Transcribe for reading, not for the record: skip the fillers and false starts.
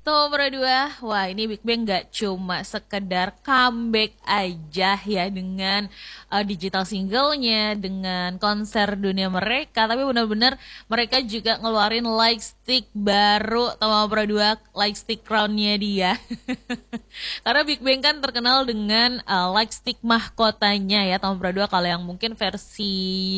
Tuh berdua, wah ini Big Bang gak cuma sekedar comeback aja ya dengan digital singlenya, dengan konser dunia mereka, tapi benar-benar mereka juga ngeluarin Lightstick baru, sama berdua Lightstick crownnya dia. Karena Big Bang kan terkenal dengan Lightstick mahkotanya ya, sama berdua kalau yang mungkin versi